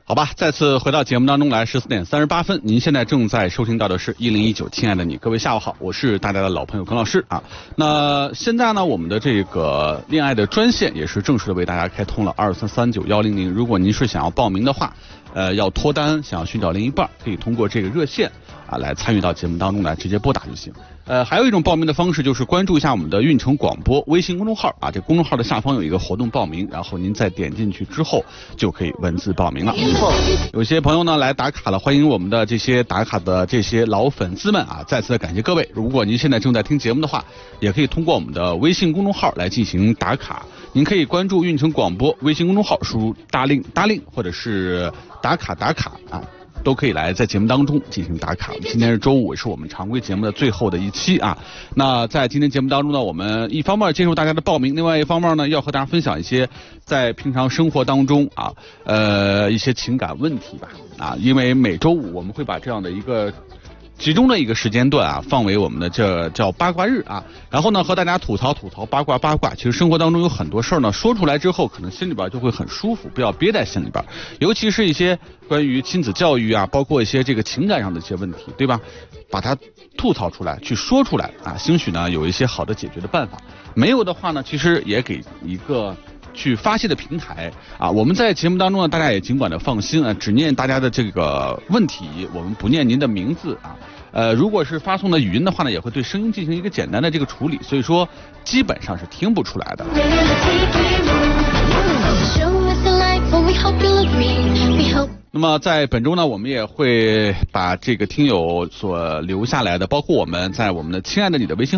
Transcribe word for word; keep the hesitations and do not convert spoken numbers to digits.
好吧，再次回到节目当中来，十四点三十八分，您现在正在收听到的是一零一九，亲爱的你，各位下午好，我是大家的老朋友耿老师啊。那现在呢，我们的这个恋爱的专线也是正式的为大家开通了二三三九幺零零，如果您是想要报名的话，呃，要脱单，想要寻找另一半，可以通过这个热线啊来参与到节目当中来，直接拨打就行。呃，还有一种报名的方式就是关注一下我们的运城广播微信公众号啊，这公众号的下方有一个活动报名，然后您再点进去之后就可以文字报名了。有些朋友呢来打卡了，欢迎我们的这些打卡的这些老粉丝们啊，再次的感谢各位。如果您现在正在听节目的话，也可以通过我们的微信公众号来进行打卡。您可以关注运城广播微信公众号，输入大令大令或者是打卡打卡啊，都可以来在节目当中进行打卡。今天是周五，也是我们常规节目的最后的一期啊。那在今天节目当中呢，我们一方面接受大家的报名，另外一方面呢，要和大家分享一些在平常生活当中啊，呃，一些情感问题吧啊。因为每周五我们会把这样的一个集中的一个时间段啊，放为我们的这叫八卦日啊，然后呢和大家吐槽吐槽八卦八卦。其实生活当中有很多事儿呢，说出来之后可能心里边就会很舒服，不要憋在心里边。尤其是一些关于亲子教育啊，包括一些这个情感上的一些问题，对吧？把它吐槽出来，去说出来啊，兴许呢有一些好的解决的办法。没有的话呢，其实也给一个去发泄的平台啊。我们在节目当中呢，大家也尽管的放心啊，只念大家的这个问题，我们不念您的名字啊。呃，如果是发送的语音的话呢，也会对声音进行一个简单的这个处理，所以说基本上是听不出来的。那么在本周呢，我们也会把这个听友所留下来的，包括我们在我们的亲爱的你的微信